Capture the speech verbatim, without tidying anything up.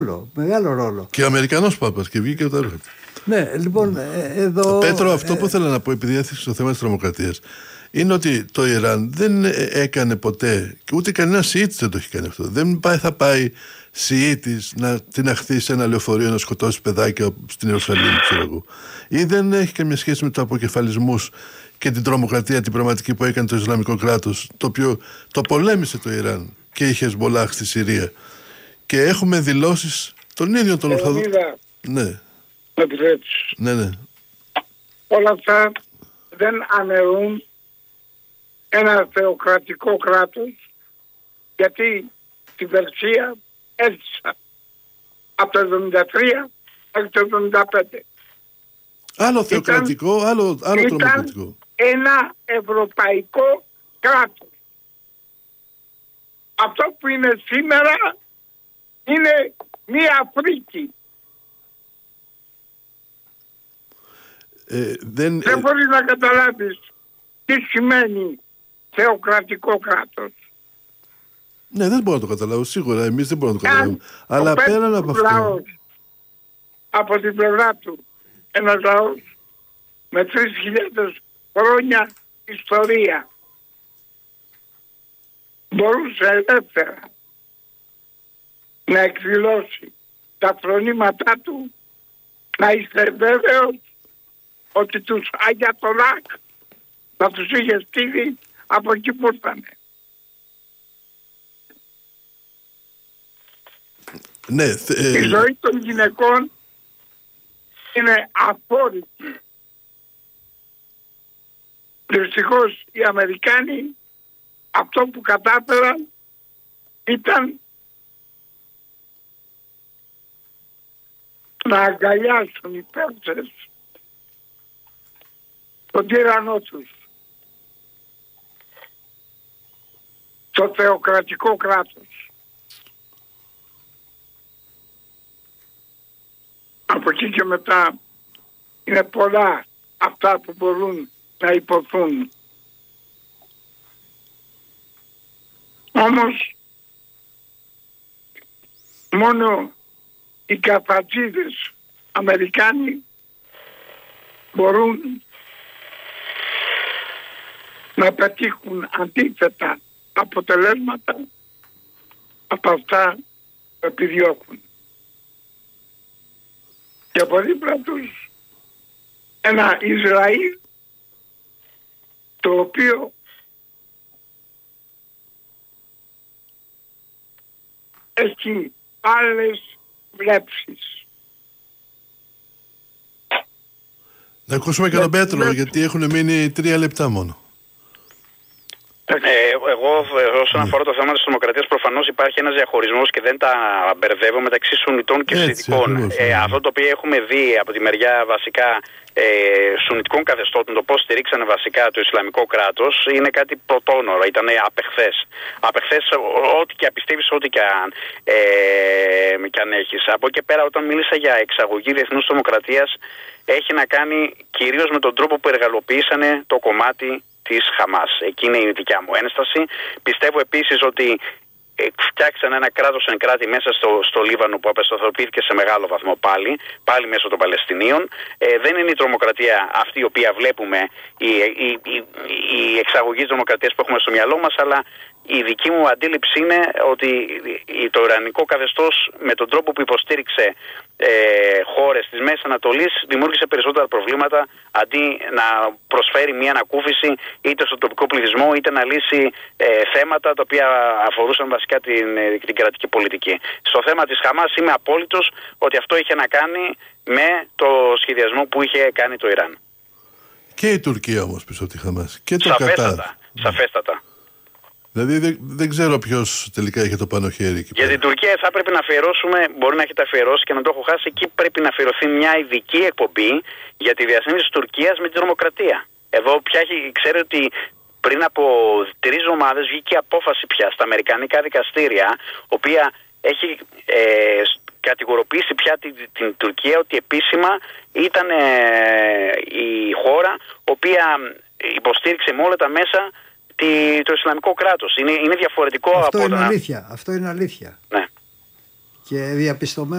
Μεγάλο ρόλο. Και ο Αμερικανός Πάπας και βγήκε το έργο. Ναι, λοιπόν, ε, εδώ... Πέτρο, αυτό ε, που ήθελα να πω, επειδή έθιξε στο θέμα της τρομοκρατίας, είναι ότι το Ιράν δεν έκανε ποτέ, και ούτε κανένας Σιήτης δεν το έχει κάνει αυτό. Δεν πάει, θα πάει Σιήτης να την αχθεί σε ένα λεωφορείο να σκοτώσει παιδάκια στην Ιερουσαλήμ, ξέρω εγώ. Ή δεν έχει καμία σχέση με τους αποκεφαλισμούς και την τρομοκρατία την πραγματική που έκανε το Ισλαμικό κράτος, το οποίο το πολέμησε το Ιράν και η Χεσμολάχ στη Συρία. Και έχουμε δηλώσεις των ίδιων των Ορθοδόξων. Ναι. Ναι, ναι. Όλα αυτά δεν αναιρούν ένα θεοκρατικό κράτος, γιατί στην Περσία έζησα από το εβδομήντα τρία μέχρι το εβδομήντα πέντε. Άλλο θεοκρατικό, ήταν, άλλο, άλλο ήταν τρομοκρατικό. Ένα ευρωπαϊκό κράτος. Αυτό που είναι σήμερα είναι μία Αφρική. Ε, δεν δεν ε... μπορείς να καταλάβεις τι σημαίνει θεοκρατικό κράτος. Ναι, δεν μπορώ να το καταλάβω. Σίγουρα εμείς δεν μπορούμε να το καταλάβουμε. Αλλά πέραν από αυτό. Λαός, από την πλευρά του, ένας λαός με τρεις χιλιάδες χρόνια ιστορία μπορούσε ελεύθερα να εκδηλώσει τα φρονήματά του, να είστε βέβαιος ότι τους Αγιατολάχ θα τους είχε στείλει από εκεί που ήρθανε. Ναι, ε... Η ζωή των γυναικών είναι αφόρητη. Δυστυχώς οι Αμερικάνοι αυτό που κατάφεραν ήταν να αγκαλιάσουν οι Πέρσες τον τύραννό τους, το θεοκρατικό κράτος. Από εκεί και μετά είναι πολλά αυτά που μπορούν να υποθούν. Όμως μόνο οι καφατζίδες Αμερικάνοι μπορούν να πετύχουν αντίθετα αποτελέσματα από αυτά που επιδιώκουν. Και από δίπλα τους ένα Ισραήλ το οποίο έχει άλλες βλέψεις. Να ακούσουμε και τον Πέτρο, γιατί έχουν μείνει τρία λεπτά μόνο. Ε, εγώ όσον αφορά το θέμα της τρομοκρατίας, προφανώς υπάρχει ένας διαχωρισμός και δεν τα μπερδεύω μεταξύ Σουνιτών και Σιητικών. Ε, αυτό το οποίο έχουμε δει από τη μεριά βασικά ε, Σουνιτικών καθεστώτων, το πώς στηρίξανε βασικά το Ισλαμικό κράτος, είναι κάτι πρωτόνορο, ήταν απεχθές. Απεχθές ό,τι και απιστεύεις, ό,τι και αν, ε, και αν έχεις. Από εκεί πέρα, όταν μίλησα για εξαγωγή διεθνούς τρομοκρατίας, έχει να κάνει κυρίως με τον τρόπο που εργαλοποιήσανε το κομμάτι της Χαμάς. Εκείνη είναι η δικιά μου ένσταση. Πιστεύω επίσης ότι φτιάξαν ένα κράτος εν κράτη μέσα στο, στο Λίβανο που απεσταθεροποιήθηκε σε μεγάλο βαθμό πάλι, πάλι μέσω των Παλαιστινίων. Ε, δεν είναι η τρομοκρατία αυτή η οποία βλέπουμε, η, η, η, η εξαγωγή της τρομοκρατίας που έχουμε στο μυαλό μας, αλλά η δική μου αντίληψη είναι ότι το ιρανικό καθεστώς με τον τρόπο που υποστήριξε ε, χώρες της Μέσης Ανατολής δημιούργησε περισσότερα προβλήματα αντί να προσφέρει μια ανακούφιση είτε στο τοπικό πληθυσμό είτε να λύσει ε, θέματα τα οποία αφορούσαν βασικά την, την κρατική πολιτική. Στο θέμα της Χαμάς είμαι απόλυτος ότι αυτό είχε να κάνει με το σχεδιασμό που είχε κάνει το Ιράν. Και η Τουρκία όμως πίσω από τη Χαμάς και το σαφέστατα, Κατάρ. Σαφέστατα. Δηλαδή δεν, δεν ξέρω ποιος τελικά είχε το πάνω χέρι εκεί. Για την Τουρκία θα πρέπει να αφιερώσουμε, μπορεί να έχετε αφιερώσει και να το έχω χάσει, εκεί πρέπει να αφιερωθεί μια ειδική εκπομπή για τη διασύνδεση της Τουρκίας με την τρομοκρατία. Εδώ πια έχει, ξέρετε ότι πριν από τρεις εβδομάδες βγήκε απόφαση πια στα αμερικανικά δικαστήρια, οποία έχει ε, κατηγοροποιήσει πια την, την Τουρκία ότι επίσημα ήταν ε, η χώρα οποία υποστήριξε με όλα τα μέσα το Ισλαμικό κράτος. Είναι, είναι διαφορετικό αυτό από είναι τα... αλήθεια. Αυτό είναι αλήθεια. Ναι. και διαπιστωμένο